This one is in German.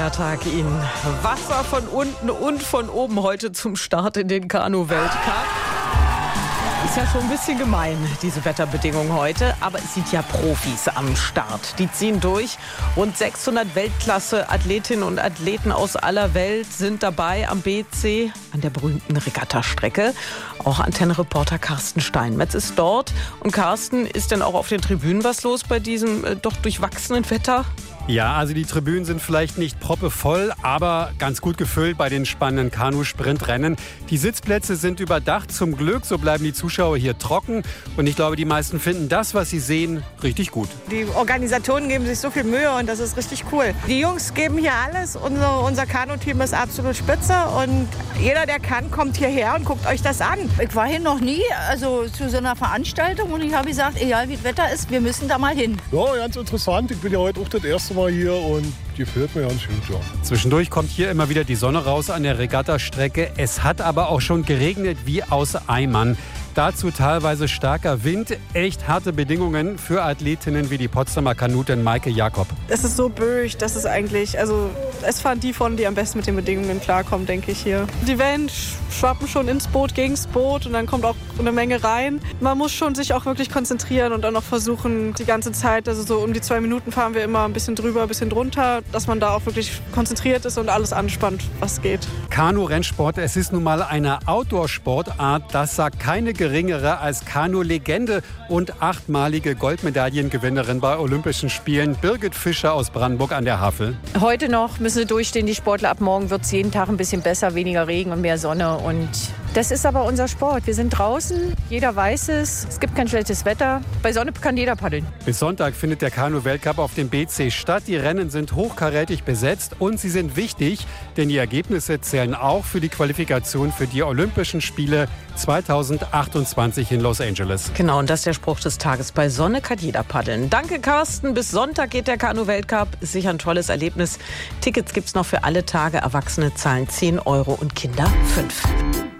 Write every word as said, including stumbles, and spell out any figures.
Feiertag Ihnen. Wasser von unten und von oben heute zum Start in den Kanu-Weltcup. Ist ja schon ein bisschen gemein, diese Wetterbedingungen heute. Aber es sind ja Profis am Start. Die ziehen durch. Rund sechshundert Weltklasse-Athletinnen und Athleten aus aller Welt sind dabei am B C, an der berühmten Regattastrecke. Auch Antenne-Reporter Carsten Steinmetz ist dort. Und Carsten, ist denn auch auf den Tribünen was los bei diesem äh, doch durchwachsenen Wetter? Ja, also die Tribünen sind vielleicht nicht proppevoll, aber ganz gut gefüllt bei den spannenden Kanu-Sprintrennen. Die Sitzplätze sind überdacht, zum Glück, so bleiben die Zuschauer hier trocken. Und ich glaube, die meisten finden das, was sie sehen, richtig gut. Die Organisatoren geben sich so viel Mühe und das ist richtig cool. Die Jungs geben hier alles, unser, unser Kanu-Team ist absolut spitze und jeder, der kann, kommt hierher und guckt euch das an. Ich war hier noch nie, also zu so einer Veranstaltung, und ich habe gesagt, egal wie das Wetter ist, wir müssen da mal hin. Ja, ganz interessant. Ich bin ja heute auch das erste Mal hier und gefällt mir ganz gut. Ja. Zwischendurch kommt hier immer wieder die Sonne raus an der Regattastrecke. Es hat aber auch schon geregnet wie aus Eimern. Dazu teilweise starker Wind, echt harte Bedingungen für Athletinnen wie die Potsdamer Kanutin Maike Jakob. Es ist so böig, dass es eigentlich, also es fahren die von, die am besten mit den Bedingungen klarkommen, denke ich hier. Die Wellen schwappen schon ins Boot, gegens Boot und dann kommt auch eine Menge rein. Man muss schon sich auch wirklich konzentrieren und dann noch versuchen, die ganze Zeit, also so um die zwei Minuten fahren wir immer ein bisschen drüber, ein bisschen drunter, dass man da auch wirklich konzentriert ist und alles anspannt, was geht. Kanu-Rennsport, es ist nun mal eine Outdoor-Sportart, das sagt keine geringere als Kanu-Legende und achtmalige Goldmedaillengewinnerin bei Olympischen Spielen Birgit Fischer aus Brandenburg an der Havel. Heute noch müssen sie durchstehen, die Sportler. Ab morgen wird es jeden Tag ein bisschen besser, weniger Regen und mehr Sonne. Und das ist aber unser Sport. Wir sind draußen, jeder weiß es, es gibt kein schlechtes Wetter. Bei Sonne kann jeder paddeln. Bis Sonntag findet der Kanu-Weltcup auf dem B C statt. Die Rennen sind hochkarätig besetzt und sie sind wichtig, denn die Ergebnisse zählen auch für die Qualifikation für die Olympischen Spiele zweitausendachtundzwanzig in Los Angeles. Genau, und das ist der Spruch des Tages. Bei Sonne kann jeder paddeln. Danke, Carsten. Bis Sonntag geht der Kanu-Weltcup. Ist sicher ein tolles Erlebnis. Tickets gibt es noch für alle Tage. Erwachsene zahlen zehn Euro und Kinder fünf.